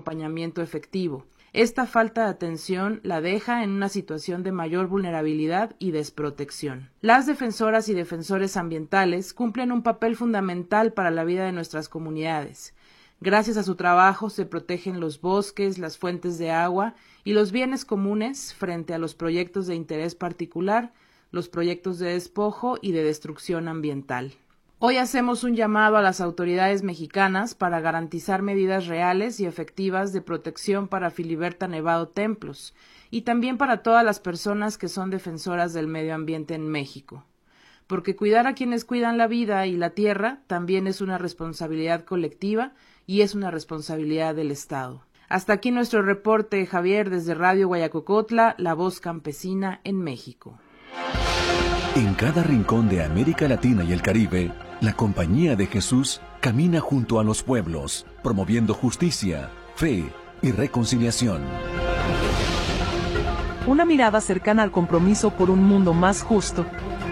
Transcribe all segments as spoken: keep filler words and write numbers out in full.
acompañamiento efectivo. Esta falta de atención la deja en una situación de mayor vulnerabilidad y desprotección. Las defensoras y defensores ambientales cumplen un papel fundamental para la vida de nuestras comunidades. Gracias a su trabajo se protegen los bosques, las fuentes de agua y los bienes comunes frente a los proyectos de interés particular, los proyectos de despojo y de destrucción ambiental. Hoy hacemos un llamado a las autoridades mexicanas para garantizar medidas reales y efectivas de protección para Filiberta Nevado Templos y también para todas las personas que son defensoras del medio ambiente en México. Porque cuidar a quienes cuidan la vida y la tierra también es una responsabilidad colectiva y es una responsabilidad del Estado. Hasta aquí nuestro reporte, Javier, desde Radio Guayacocotla, la voz campesina en México. En cada rincón de América Latina y el Caribe, la Compañía de Jesús camina junto a los pueblos, promoviendo justicia, fe y reconciliación. Una mirada cercana al compromiso por un mundo más justo.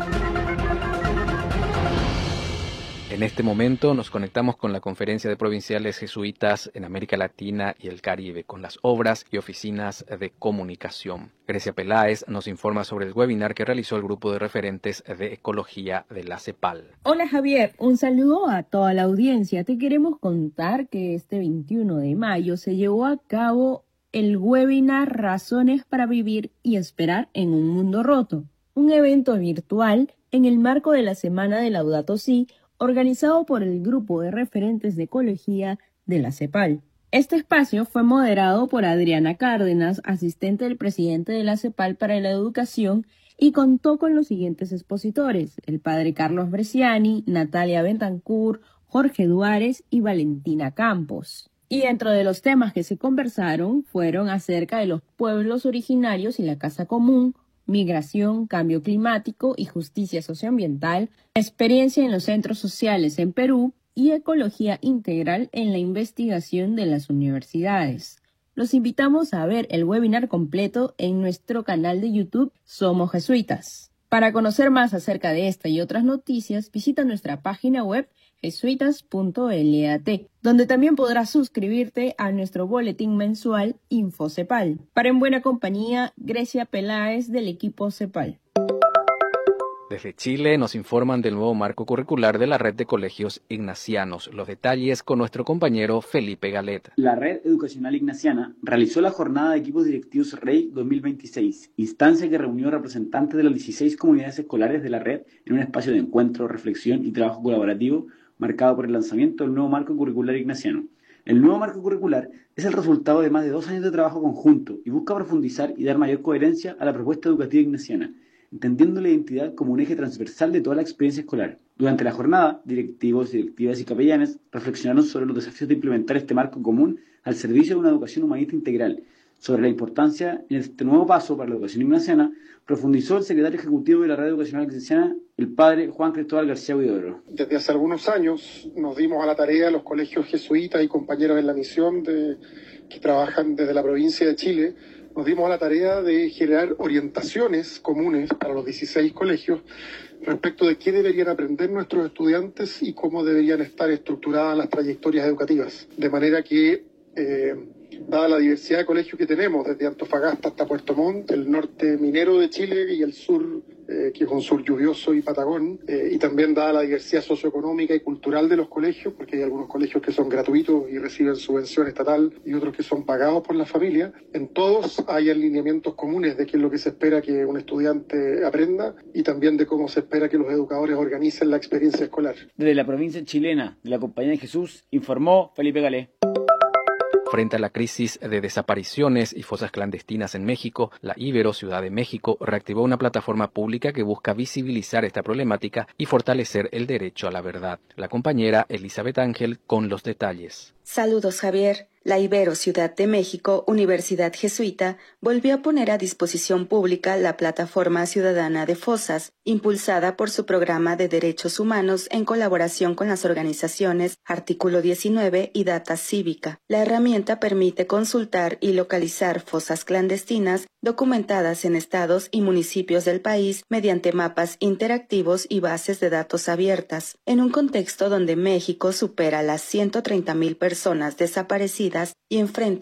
En este momento nos conectamos con la Conferencia de Provinciales Jesuitas en América Latina y el Caribe, con las obras y oficinas de comunicación. Grecia Peláez nos informa sobre el webinar que realizó el grupo de referentes de ecología de la CEPAL. Hola Javier, un saludo a toda la audiencia. Te queremos contar que este veintiuno de mayo se llevó a cabo el webinar Razones para vivir y esperar en un mundo roto, un evento virtual en el marco de la Semana de Laudato Si', organizado por el grupo de referentes de ecología de la CEPAL. Este espacio fue moderado por Adriana Cárdenas, asistente del presidente de la CEPAL para la educación, y contó con los siguientes expositores: el padre Carlos Bresciani, Natalia Bentancur, Jorge Duárez y Valentina Campos. Y dentro de los temas que se conversaron fueron acerca de los pueblos originarios y la casa común, migración, cambio climático y justicia socioambiental, experiencia en los centros sociales en Perú y ecología integral en la investigación de las universidades. Los invitamos a ver el webinar completo en nuestro canal de YouTube Somos Jesuitas. Para conocer más acerca de esta y otras noticias, visita nuestra página web jesuitas punto lat, donde también podrás suscribirte a nuestro boletín mensual InfoCepal. Para En Buena Compañía, Grecia Peláez del equipo CEPAL. Desde Chile nos informan del nuevo marco curricular de la Red de Colegios Ignacianos. Los detalles con nuestro compañero Felipe Galet. La Red Educacional Ignaciana realizó la jornada de equipos directivos REI dos mil veintiséis, instancia que reunió representantes de las dieciséis comunidades escolares de la red en un espacio de encuentro, reflexión y trabajo colaborativo marcado por el lanzamiento del nuevo marco curricular ignaciano. El nuevo marco curricular es el resultado de más de dos años de trabajo conjunto y busca profundizar y dar mayor coherencia a la propuesta educativa ignaciana, entendiendo la identidad como un eje transversal de toda la experiencia escolar. Durante la jornada, directivos, directivas y capellanes reflexionaron sobre los desafíos de implementar este marco común al servicio de una educación humanista integral. Sobre la importancia en este nuevo paso para la educación ignaciana, profundizó el secretario ejecutivo de la Red Educacional Ignaciana, el padre Juan Cristóbal García Huidobro. Desde hace algunos años nos dimos a la tarea, los colegios jesuitas y compañeros en la misión de, que trabajan desde la provincia de Chile, nos dimos a la tarea de generar orientaciones comunes para los dieciséis colegios respecto de qué deberían aprender nuestros estudiantes y cómo deberían estar estructuradas las trayectorias educativas. De manera que, eh, dada la diversidad de colegios que tenemos, desde Antofagasta hasta Puerto Montt, el norte minero de Chile y el sur, eh, que es un sur lluvioso y patagón, eh, y también dada la diversidad socioeconómica y cultural de los colegios, porque hay algunos colegios que son gratuitos y reciben subvención estatal y otros que son pagados por la familia, en todos hay alineamientos comunes de qué es lo que se espera que un estudiante aprenda y también de cómo se espera que los educadores organicen la experiencia escolar. Desde la provincia chilena de la Compañía de Jesús, informó Felipe Galé. Frente a la crisis de desapariciones y fosas clandestinas en México, la Ibero Ciudad de México reactivó una plataforma pública que busca visibilizar esta problemática y fortalecer el derecho a la verdad. La compañera Elizabeth Ángel con los detalles. Saludos, Javier. La Ibero Ciudad de México, Universidad Jesuita, volvió a poner a disposición pública la Plataforma Ciudadana de Fosas, impulsada por su programa de derechos humanos en colaboración con las organizaciones Artículo diecinueve y Data Cívica. La herramienta permite consultar y localizar fosas clandestinas documentadas en estados y municipios del país mediante mapas interactivos y bases de datos abiertas, en un contexto donde México supera las ciento treinta mil personas desaparecidas y enfrenta